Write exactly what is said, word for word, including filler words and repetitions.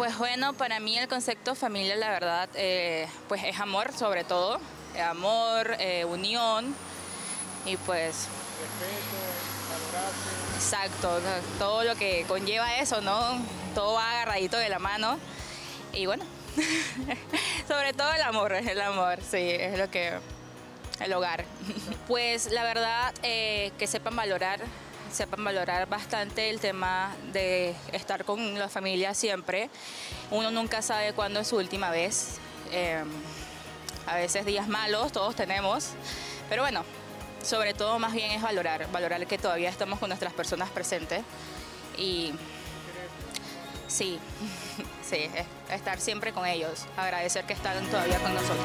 Pues bueno, para mí el concepto familia, la verdad, eh, pues es amor sobre todo, eh, amor, eh, unión y pues Respeto, valorarse. exacto, todo lo que conlleva eso, ¿no? Todo va agarradito de la mano y bueno, sobre todo el amor, el amor, sí, es lo que, el hogar. Pues la verdad, eh, que sepan valorar, sepan valorar bastante el tema de estar con la familia siempre. Uno nunca sabe cuándo es su última vez. Eh, a veces días malos, todos tenemos, pero bueno, sobre todo más bien es valorar, valorar que todavía estamos con nuestras personas presentes y sí, sí, es estar siempre con ellos, agradecer que están todavía con nosotros.